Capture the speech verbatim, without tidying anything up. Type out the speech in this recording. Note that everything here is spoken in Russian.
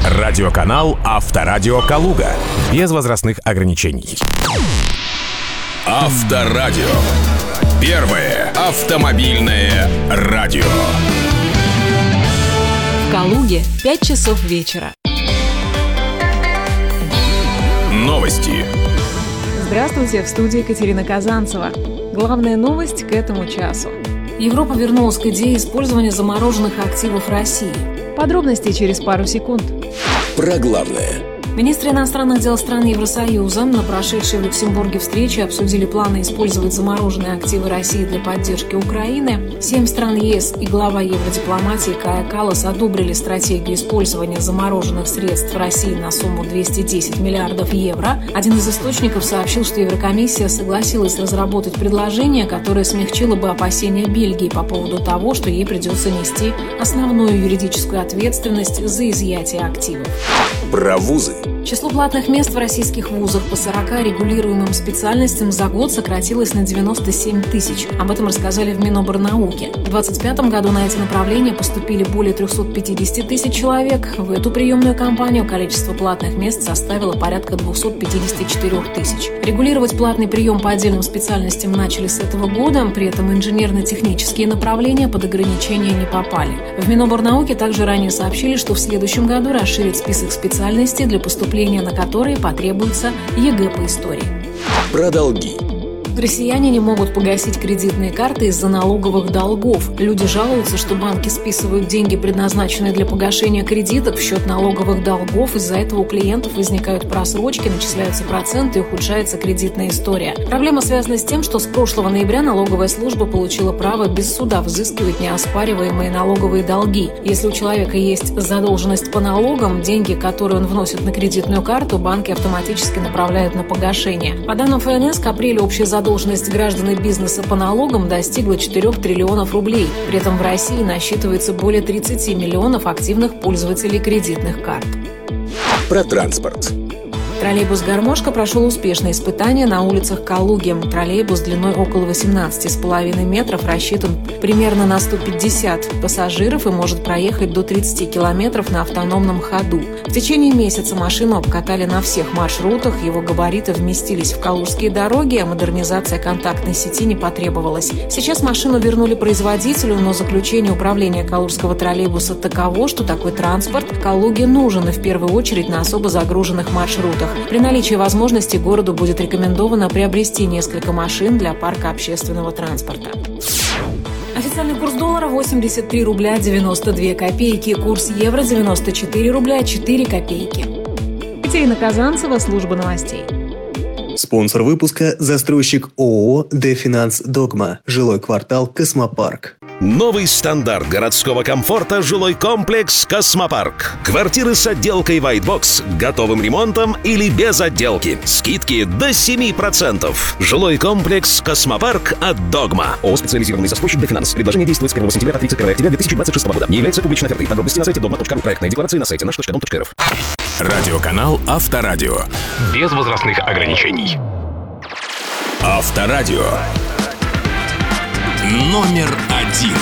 Радиоканал Авторадио Калуга. Без возрастных ограничений. Авторадио. Первое автомобильное радио. В Калуге пять часов вечера. Новости. Здравствуйте, в студии Екатерина Казанцева. Главная новость к этому часу. Европа вернулась к идее использования замороженных активов России. Подробности через пару секунд. Про главное. Министры иностранных дел стран Евросоюза на прошедшей в Люксембурге встрече обсудили планы использовать замороженные активы России для поддержки Украины. Семь стран ЕС и глава евродипломатии Кая Каллас одобрили стратегию использования замороженных средств в России на сумму двести десять миллиардов евро. Один из источников сообщил, что Еврокомиссия согласилась разработать предложение, которое смягчило бы опасения Бельгии по поводу того, что ей придется нести основную юридическую ответственность за изъятие активов. Про вузы. Число платных мест в российских вузах по сорока регулируемым специальностям за год сократилось на девяносто семь тысяч. Об этом рассказали в Миноборнауки. В две тысячи двадцать пятом году на эти направления поступили более триста пятьдесят тысяч человек. В эту приемную кампанию количество платных мест составило порядка двести пятьдесят четыре тысяч. Регулировать платный прием по отдельным специальностям начали с этого года, при этом инженерно-технические направления под ограничения не попали. В Миноборнауке также ранее сообщили, что в следующем году расширят список специальностей, для поступления на которые потребуется ЕГЭ по истории. Про долги. Россияне не могут погасить кредитные карты из-за налоговых долгов. Люди жалуются, что банки списывают деньги, предназначенные для погашения кредитов, в счет налоговых долгов. Из-за этого у клиентов возникают просрочки, начисляются проценты и ухудшается кредитная история. Проблема связана с тем, что с прошлого ноября налоговая служба получила право без суда взыскивать неоспариваемые налоговые долги. Если у человека есть задолженность по налогам, деньги, которые он вносит на кредитную карту, банки автоматически направляют на погашение. По данным ФНС, к апрелю общая задолженность Задолженность граждан и бизнеса по налогам достигла четырёх триллионов рублей. При этом в России насчитывается более тридцати миллионов активных пользователей кредитных карт. Про транспорт. Троллейбус «Гармошка» прошел успешное испытание на улицах Калуги. Троллейбус длиной около восемнадцати с половиной метров рассчитан примерно на сто пятьдесят пассажиров и может проехать до тридцати километров на автономном ходу. В течение месяца машину обкатали на всех маршрутах, его габариты вместились в калужские дороги, а модернизация контактной сети не потребовалась. Сейчас машину вернули производителю, но заключение управления калужского троллейбуса таково, что такой транспорт Калуге нужен и в первую очередь на особо загруженных маршрутах. При наличии возможности городу будет рекомендовано приобрести несколько машин для парка общественного транспорта. Официальный курс доллара восемьдесят три рубля девяносто две копейки, курс евро девяносто четыре рубля четыре копейки. Екатерина Казанцева, служба новостей. Спонсор выпуска – застройщик ООО «Дефинанс Догма», жилой квартал «Космопарк». Новый стандарт городского комфорта – жилой комплекс «Космопарк». Квартиры с отделкой White Box, готовым ремонтом или без отделки. Скидки до семи процентов. Жилой комплекс «Космопарк» от «Догма». ООО «Специализированный застройщик Дефинанс». Предложение действует с первого сентября по тридцать первого октября две тысячи двадцать шестого года. Не является публичной офертой. Подробности на сайте догма точка ру. Проектная декларация на сайте наш точка дом точка эр эф. Радиоканал Авторадио. Без возрастных ограничений. Авторадио. Номер один.